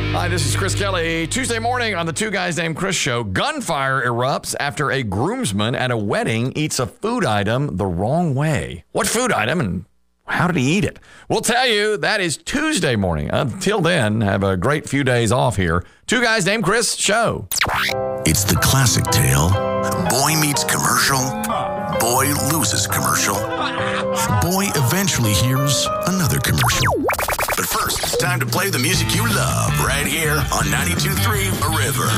Hi, this is Chris Kelly. Tuesday morning on the Two Guys Named Chris show, gunfire erupts after a groomsman at a wedding eats a food item the wrong way. What food item and how did he eat it? We'll tell you. That is Tuesday morning. Until then, have a great few days off here. Two Guys Named Chris show. It's the classic tale. Boy meets commercial. Boy loses commercial. Boy eventually hears another commercial. But first, it's time to play the music you love right here on 92.3 The River.